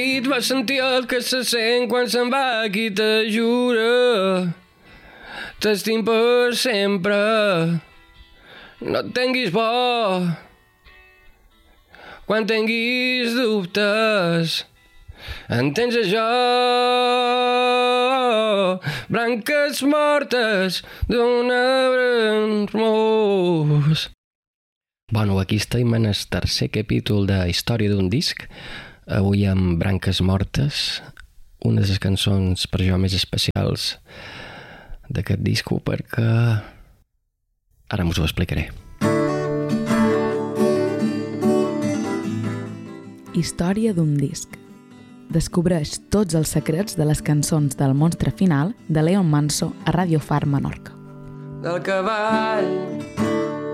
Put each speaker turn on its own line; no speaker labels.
Vas sentir el que se sent quan se'n va qui te jura. T'estim per sempre. No et tinguis por. Quan tinguis dubtes, entens això? Branques mortes d'un arbre hermós. Bueno, aquí estem en el tercer capítol de Història d'un disc. Avui amb Branques mortes, una de les cançons per jo més especials d'aquest disco, perquè ara us ho explicaré.
Història d'un disc. Descobreix tots els secrets de les cançons del Monstre Final de Leon Manso a Radio Far Menorca.
Del cavall